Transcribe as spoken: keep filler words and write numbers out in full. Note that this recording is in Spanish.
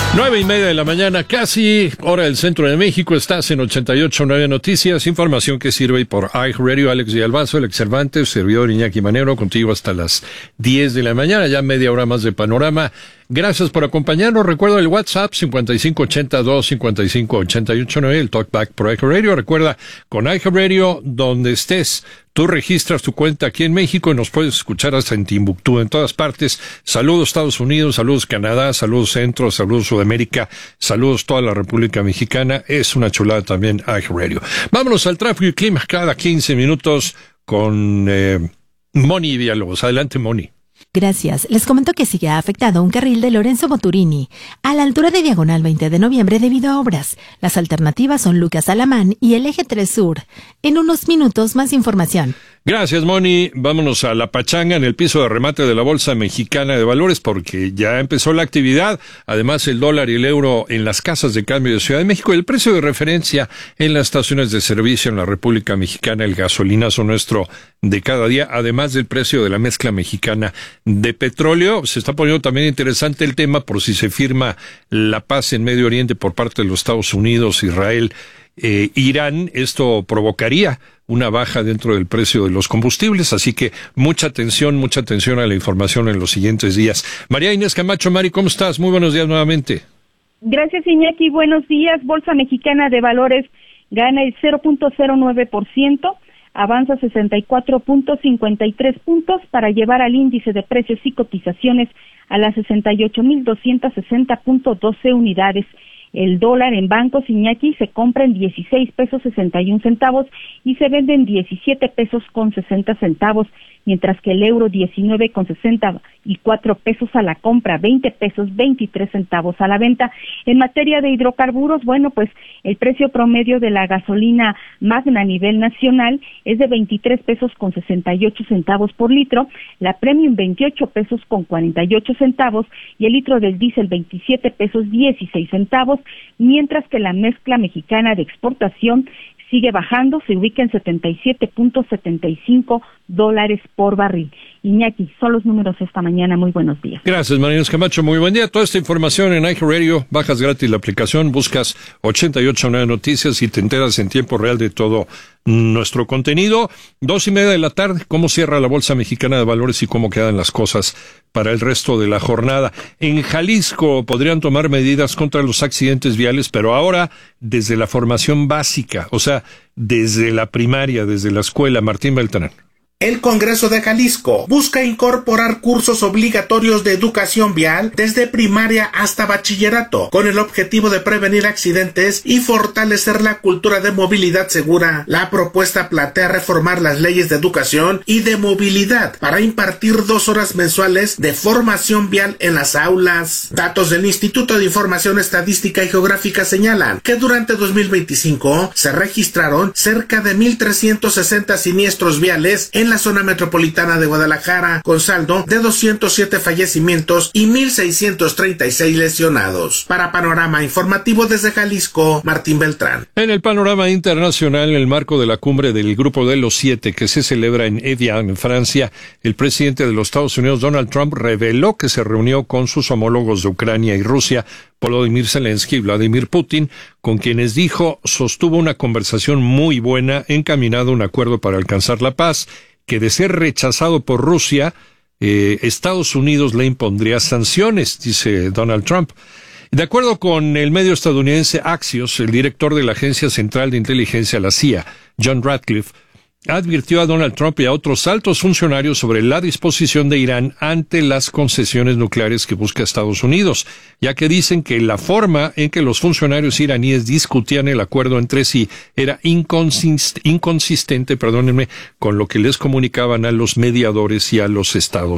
Nueve y media de la mañana, casi hora del centro de México. Estás en ochenta y ocho punto nueve Noticias, información que sirve por iHeartRadio. Alex Villalbazo, Alex Cervantes, servidor Iñaki Manero, contigo hasta las diez de la mañana, ya media hora más de panorama. Gracias por acompañarnos. Recuerda el WhatsApp cincuenta y cinco ochenta y dos cincuenta y cinco ochenta y ocho nueve, el Talkback por iHeartRadio. Recuerda, con iHeartRadio, donde estés, tú registras tu cuenta aquí en México y nos puedes escuchar hasta en Timbuktu, en todas partes. Saludos Estados Unidos, saludos Canadá, saludos Centro, saludos Sudamérica, saludos toda la República Mexicana. Es una chulada también iHeartRadio. Vámonos al tráfico y clima cada quince minutos con eh, Moni Villalobos. Adelante, Moni. Gracias. Les comento que sigue afectado un carril de Lorenzo Moturini a la altura de Diagonal veinte de noviembre debido a obras. Las alternativas son Lucas Alamán y el Eje tres Sur. En unos minutos más información. Gracias, Moni. Vámonos a la pachanga en el piso de remate de la Bolsa Mexicana de Valores porque ya empezó la actividad. Además, el dólar y el euro en las casas de cambio de Ciudad de México. El precio de referencia en las estaciones de servicio en la República Mexicana, el gasolinazo nuestro de cada día, además del precio de la mezcla mexicana de petróleo. Se está poniendo también interesante el tema por si se firma la paz en Medio Oriente por parte de los Estados Unidos, Israel, eh, Irán. Esto provocaría una baja dentro del precio de los combustibles, así que mucha atención, mucha atención a la información en los siguientes días. María Inés Camacho, Mari, ¿cómo estás? Muy buenos días nuevamente. Gracias, Iñaki. Buenos días. Bolsa Mexicana de Valores gana el cero punto cero nueve por ciento, avanza sesenta y cuatro punto cincuenta y tres puntos para llevar al índice de precios y cotizaciones a las sesenta y ocho mil doscientos sesenta punto doce unidades. El dólar en bancos, Iñaki, se compra en dieciséis pesos sesenta y un centavos y se vende en diecisiete pesos con sesenta centavos, mientras que el euro diecinueve con sesenta y cuatro pesos a la compra, veinte pesos veintitrés centavos a la venta. En materia de hidrocarburos, bueno, pues el precio promedio de la gasolina Magna a nivel nacional es de veintitrés pesos con sesenta y ocho centavos por litro, la Premium veintiocho pesos con cuarenta y ocho centavos y el litro del diésel veintisiete pesos dieciséis centavos, mientras que la mezcla mexicana de exportación sigue bajando, se ubica en setenta y siete punto setenta y cinco dólares por barril. Iñaki, son los números esta mañana. Muy buenos días. Gracias, María Inés Camacho. Muy buen día. Toda esta información en iHeartRadio. Bajas gratis la aplicación, buscas ochenta y ocho punto nueve Noticias y te enteras en tiempo real de todo nuestro contenido. Dos y media de la tarde, cómo cierra la Bolsa Mexicana de Valores y cómo quedan las cosas para el resto de la jornada. En Jalisco podrían tomar medidas contra los accidentes viales, pero ahora desde la formación básica, o sea, desde la primaria, desde la escuela. Martín Beltrán. El Congreso de Jalisco busca incorporar cursos obligatorios de educación vial desde primaria hasta bachillerato, con el objetivo de prevenir accidentes y fortalecer la cultura de movilidad segura. La propuesta plantea reformar las leyes de educación y de movilidad para impartir dos horas mensuales de formación vial en las aulas. Datos del Instituto de Información Estadística y Geográfica señalan que durante dos mil veinticinco se registraron cerca de mil trescientos sesenta siniestros viales en la zona metropolitana de Guadalajara, con saldo de doscientos siete fallecimientos y mil seiscientos treinta y seis lesionados. Para Panorama Informativo desde Jalisco, Martín Beltrán. En el panorama internacional, en el marco de la cumbre del Grupo de los Siete que se celebra en Evian, en Francia, el presidente de los Estados Unidos, Donald Trump, reveló que se reunió con sus homólogos de Ucrania y Rusia, Volodymyr Zelensky y Vladimir Putin, con quienes dijo sostuvo una conversación muy buena encaminada a un acuerdo para alcanzar la paz, que de ser rechazado por Rusia, eh, Estados Unidos le impondría sanciones, dice Donald Trump. De acuerdo con el medio estadounidense Axios, el director de la Agencia Central de Inteligencia, la C I A, John Ratcliffe, advirtió a Donald Trump y a otros altos funcionarios sobre la disposición de Irán ante las concesiones nucleares que busca Estados Unidos, ya que dicen que la forma en que los funcionarios iraníes discutían el acuerdo entre sí era inconsist- inconsistente, perdónenme, con lo que les comunicaban a los mediadores y a los Estados